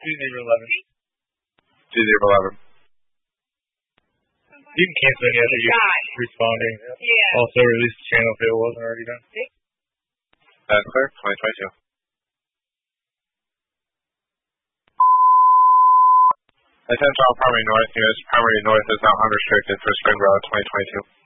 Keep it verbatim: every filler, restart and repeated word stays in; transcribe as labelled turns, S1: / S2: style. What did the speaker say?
S1: Do zero eleven.
S2: Do zero eleven.
S1: You can cancel any other you responding.
S3: Yeah.
S1: Also release the channel if it wasn't already done.
S2: That's clear. twenty twenty-two. Attention all Primary North units. Primary North is now unrestricted for Spring Road twenty twenty-two.